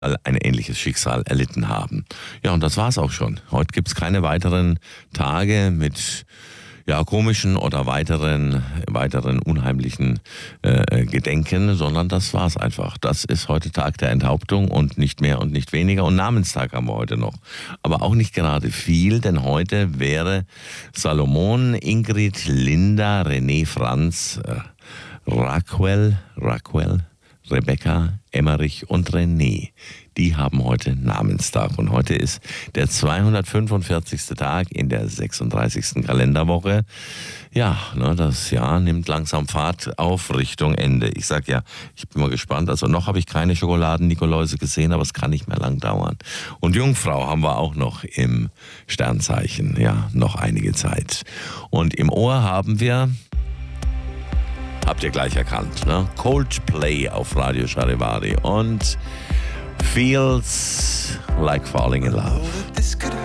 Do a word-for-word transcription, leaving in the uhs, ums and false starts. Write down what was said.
ein ähnliches Schicksal erlitten haben. Ja, und das war's auch schon. Heute gibt's keine weiteren Tage mit ja, komischen oder weiteren, weiteren unheimlichen äh, Gedenken, sondern das war's einfach. Das ist heute Tag der Enthauptung und nicht mehr und nicht weniger. Und Namenstag haben wir heute noch. Aber auch nicht gerade viel, denn heute wäre Salomon, Ingrid, Linda, René, Franz, äh, Raquel, Raquel, Rebecca, Emmerich und René. Die haben heute Namenstag. Und heute ist der zweihundertfünfundvierzigste Tag in der sechsunddreißigsten Kalenderwoche. Ja, ne, das Jahr nimmt langsam Fahrt auf Richtung Ende. Ich sag ja, ich bin mal gespannt. Also noch habe ich keine Schokoladen-Nikoläuse gesehen, aber es kann nicht mehr lang dauern. Und Jungfrau haben wir auch noch im Sternzeichen. Ja, noch einige Zeit. Und im Ohr haben wir... Habt ihr gleich erkannt, ne? Coldplay auf Radio Charivari und Feels Like Falling in Love.